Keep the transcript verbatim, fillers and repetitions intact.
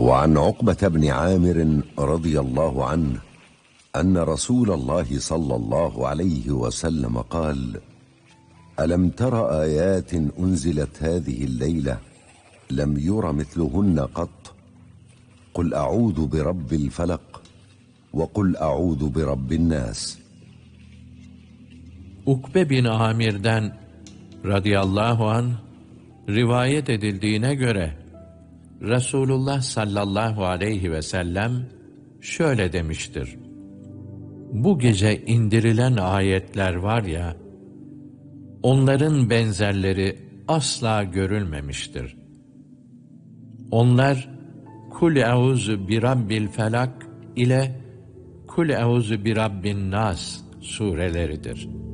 وعن عقبة بن عامر رضي الله عنه أن رسول الله صلى الله عليه وسلم قال: ألم تر آيات أنزلت هذه الليلة لم ير مثلهن قط قل أعوذ برب الفلق وقل أعوذ برب الناس. Ukbe bin Amir'den radıyallahu anh rivayet edildiğine göre Resulullah sallallahu aleyhi ve sellem şöyle demiştir: Bu gece indirilen ayetler var ya, onların benzerleri asla görülmemiştir. Onlar Kul euzu bi rabbil felak ile Kul euzu bi rabbin nas sureleridir.